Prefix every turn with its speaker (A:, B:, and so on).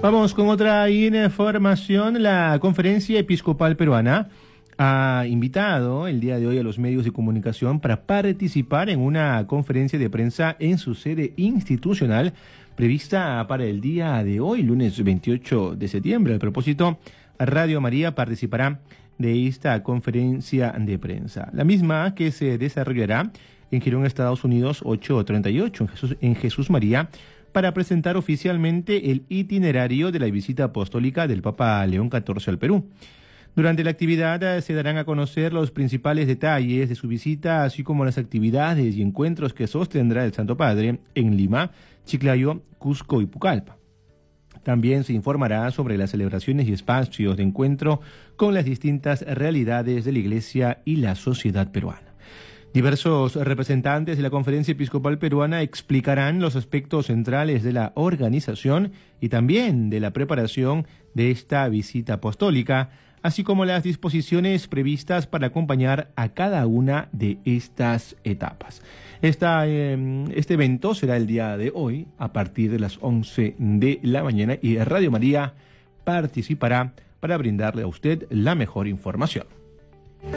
A: Vamos con otra información. La Conferencia Episcopal Peruana ha invitado el día de hoy a los medios de comunicación para participar en una conferencia de prensa en su sede institucional prevista para el día de hoy, lunes 28 de septiembre. A propósito, Radio María participará de esta conferencia de prensa, la misma que se desarrollará en Girón, Estados Unidos, 838, en Jesús María, para presentar oficialmente el itinerario de la visita apostólica del Papa León XIV al Perú. Durante la actividad se darán a conocer los principales detalles de su visita, así como las actividades y encuentros que sostendrá el Santo Padre en Lima, Chiclayo, Cusco y Pucallpa. También se informará sobre las celebraciones y espacios de encuentro con las distintas realidades de la Iglesia y la sociedad peruana. Diversos representantes de la Conferencia Episcopal Peruana explicarán los aspectos centrales de la organización y también de la preparación de esta visita apostólica, así como las disposiciones previstas para acompañar a cada una de estas etapas. Este evento será el día de hoy a partir de las 11 de la mañana y Radio María participará para brindarle a usted la mejor información.